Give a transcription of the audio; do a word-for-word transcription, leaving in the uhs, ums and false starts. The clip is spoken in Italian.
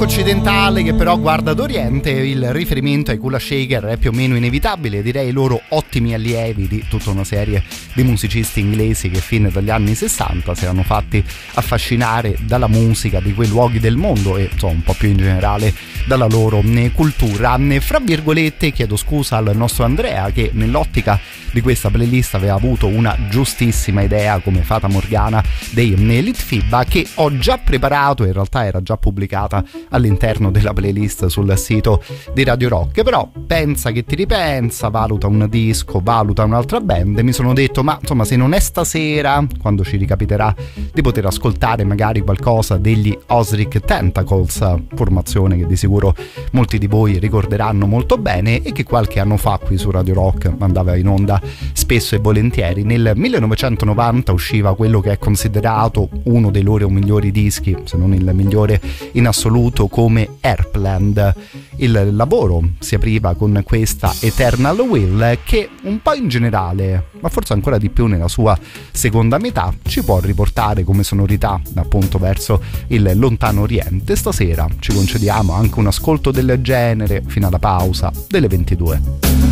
occidentale che però guarda d'Oriente. Il riferimento ai Kula Shaker è più o meno inevitabile, direi loro ottimi allievi di tutta una serie di musicisti inglesi che fin dagli anni sessanta si erano fatti affascinare dalla musica di quei luoghi del mondo e insomma un po' più in generale dalla loro cultura. Fra virgolette chiedo scusa al nostro Andrea che nell'ottica di questa playlist aveva avuto una giustissima idea come Fata Morgana dei Litfiba, che ho già preparato, in realtà era già pubblicata all'interno della playlist sul sito di Radio Rock, però pensa che ti ripensa, valuta un disco, valuta un'altra band e mi sono detto ma insomma se non è stasera, quando ci ricapiterà di poter ascoltare magari qualcosa degli Ozric Tentacles, formazione che di sicuro molti di voi ricorderanno molto bene e che qualche anno fa qui su Radio Rock andava in onda spesso e volentieri. Nel millenovecentonovanta usciva quello che è considerato uno dei loro migliori dischi, se non il migliore in assoluto, come Airplane. Il lavoro si apriva con questa Eternal Will che un po' in generale, ma forse ancora di più nella sua seconda metà, ci può riportare come sonorità appunto verso il lontano oriente. Stasera ci concediamo anche un ascolto del genere fino alla pausa delle ventidue.